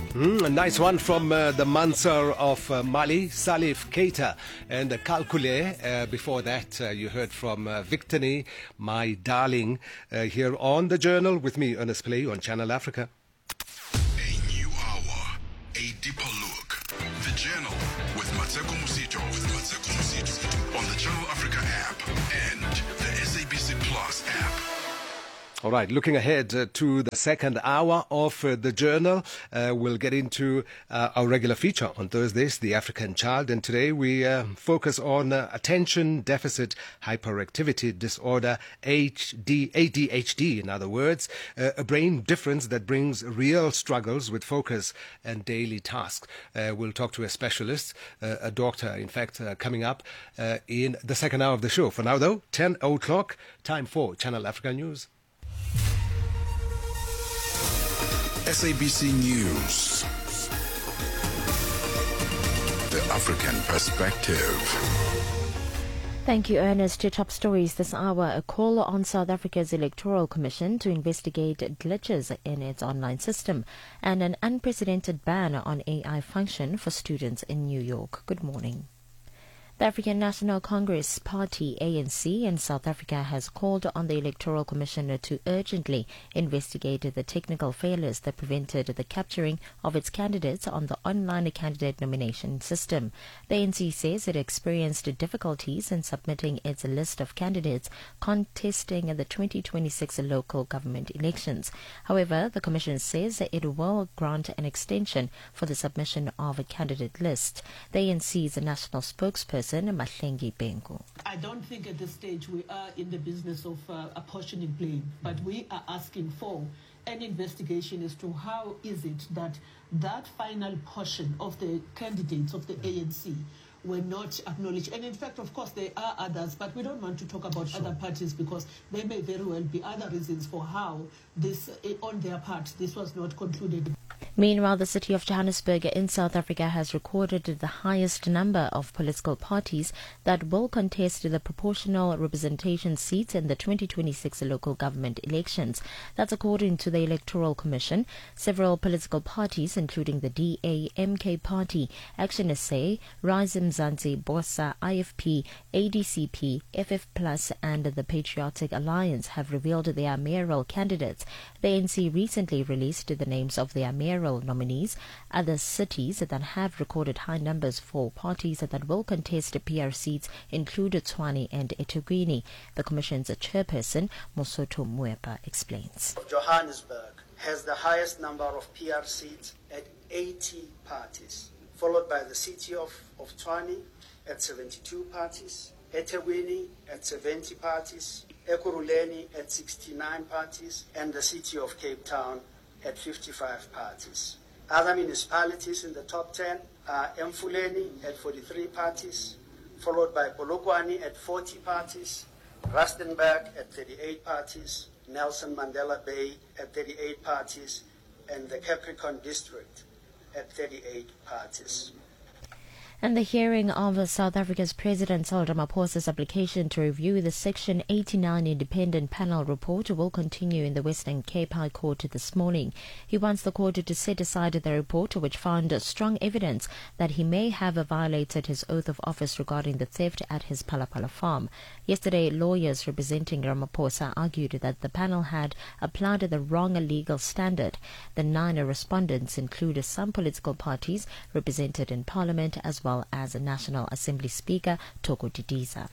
A nice one from the Mansur of Mali, Salif Keita, and Kalkule. Before that, you heard from Victony, My Darling, here on The Journal with me, Ernest Pillay, on Channel Africa. A new hour, a deeper look. The Journal with Mateko Musito, on the Channel Africa app and the SABC Plus app. All right, looking ahead to the second hour of The Journal, we'll get into our regular feature on Thursdays, The African Child. And today we focus on attention deficit hyperactivity disorder, ADHD, in other words, a brain difference that brings real struggles with focus and daily tasks. We'll talk to a specialist, a doctor, in fact, coming up in the second hour of the show. For now, though, 10 o'clock, time for Channel Africa News. SABC News. The African Perspective. Thank you, Ernest. To top stories this hour, a call on South Africa's Electoral Commission to investigate glitches in its online system, and an unprecedented ban on AI function for students in New York. Good morning. The African National Congress Party, ANC, in South Africa has called on the Electoral Commission to urgently investigate the technical failures that prevented the capturing of its candidates on the online candidate nomination system. The ANC says it experienced difficulties in submitting its list of candidates contesting the 2026 local government elections. However, the Commission says it will grant an extension for the submission of a candidate list. The ANC's national spokesperson, Mahlengi Bengu. I don't think at this stage we are in the business of apportioning blame, but we are asking for an investigation as to how is it that that final portion of the candidates of the ANC were not acknowledged. And in fact, of course, there are others, but we don't want to talk about other parties because there may very well be other reasons for how this, on their part, this was not concluded. Meanwhile, the city of Johannesburg in South Africa has recorded the highest number of political parties that will contest the proportional representation seats in the 2026 local government elections. That's according to the Electoral Commission. Several political parties, including the DA-MK Party, Action SA, Rise Mzansi, Bosa, IFP, ADCP, FF Plus, and the Patriotic Alliance, have revealed their mayoral candidates. The ANC recently released the names of their mayoral nominees. Other cities that have recorded high numbers for parties that will contest PR seats include Tshwane and eThekwini. The Commission's chairperson, Mosotho Moepa, explains. Johannesburg has the highest number of PR seats at 80 parties, followed by the city of Tshwane at 72 parties, eThekwini at 70 parties, Ekurhuleni at 69 parties, and the city of Cape Town at 55 parties. Other municipalities in the top 10 are Mfuleni at 43 parties, followed by Polokwane at 40 parties, Rustenburg at 38 parties, Nelson Mandela Bay at 38 parties, and the Capricorn District at 38 parties. And the hearing of South Africa's President Cyril Ramaphosa's application to review the Section 89 Independent Panel report will continue in the Western Cape High Court this morning. He wants the court to set aside the report, which found strong evidence that he may have violated his oath of office regarding the theft at his Palapala farm. Yesterday, lawyers representing Ramaphosa argued that the panel had applied the wrong legal standard. The 9 respondents include some political parties represented in Parliament as well as National Assembly Speaker Thoko Didiza.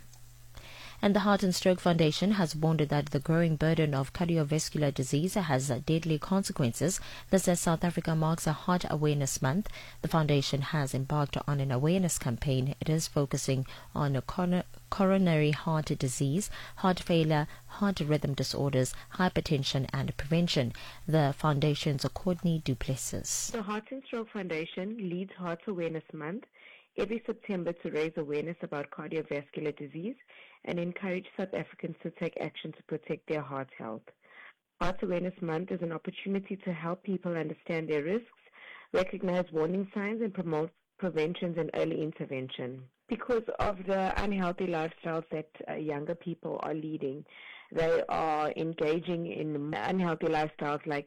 And the Heart and Stroke Foundation has warned that the growing burden of cardiovascular disease has deadly consequences. This as South Africa marks a Heart Awareness Month. The foundation has embarked on an awareness campaign. It is focusing on coronary heart disease, heart failure, heart rhythm disorders, hypertension and prevention. The foundation's Courtney Duplessis. The Heart and Stroke Foundation leads Heart Awareness Month every September to raise awareness about cardiovascular disease and encourage South Africans to take action to protect their heart health. Heart Awareness Month is an opportunity to help people understand their risks, recognize warning signs, and promote prevention and early intervention. Because of the unhealthy lifestyles that younger people are leading, they are engaging in unhealthy lifestyles like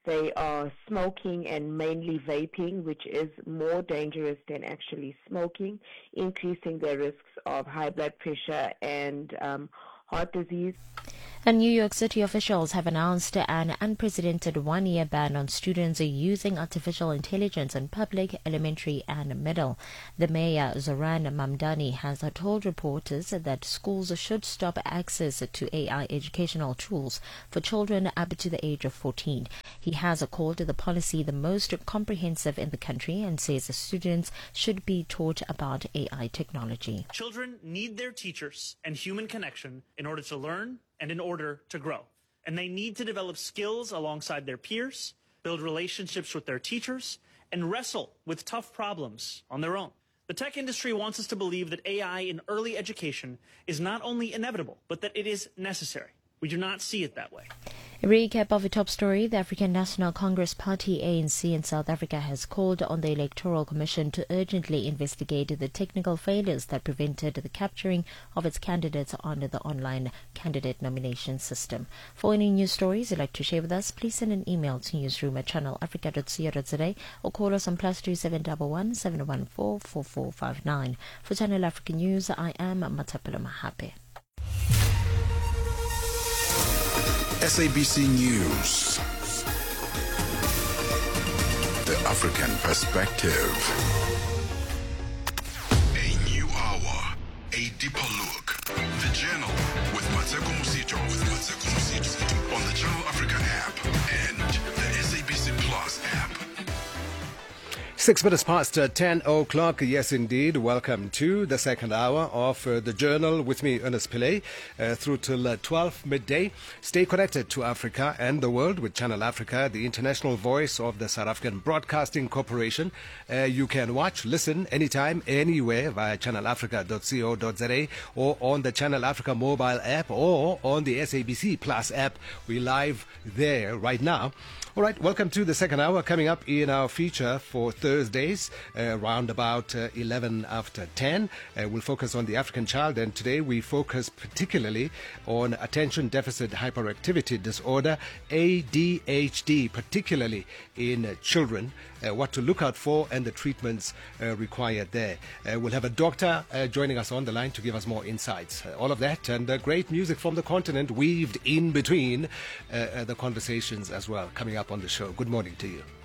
They are smoking and mainly vaping, which is more dangerous than actually smoking, increasing their risks of high blood pressure and heart disease. And New York City officials have announced an unprecedented one-year ban on students using artificial intelligence in public, elementary and middle. The mayor, Zoran Mamdani, has told reporters that schools should stop access to AI educational tools for children up to the age of 14. He has called the policy the most comprehensive in the country and says students should be taught about AI technology. Children need their teachers and human connection in order to learn and in order to grow. And they need to develop skills alongside their peers, build relationships with their teachers, and wrestle with tough problems on their own. The tech industry wants us to believe that AI in early education is not only inevitable, but that it is necessary. We do not see it that way. A recap of a top story. The African National Congress Party, ANC, in South Africa has called on the Electoral Commission to urgently investigate the technical failures that prevented the capturing of its candidates under the online candidate nomination system. For any news stories you'd like to share with us, please send an email to newsroom@channelafrica.co.za or call us on +2711 714 4459. For Channel Africa News, I am Matapelo Mahape. SABC News. The African Perspective. A new hour, a deeper look. The Journal with Mateko Musito. On the Channel Africa app and the SABC Plus app. 6 minutes past 10 o'clock. Yes, indeed. Welcome to the second hour of The Journal with me, Ernest Pillay, through till 12 midday. Stay connected to Africa and the world with Channel Africa, the international voice of the South African Broadcasting Corporation. You can watch, listen anytime, anywhere via channelafrica.co.za or on the Channel Africa mobile app or on the SABC Plus app. We're live there right now. All right, welcome to the second hour. Coming up in our feature for Thursdays, around about 11 after 10. We'll focus on the African child, and today we focus particularly on attention deficit hyperactivity disorder, ADHD, particularly in children, what to look out for and the treatments required there. We'll have a doctor joining us on the line to give us more insights. All of that and great music from the continent weaved in between the conversations as well, coming up on the show. Good morning to you.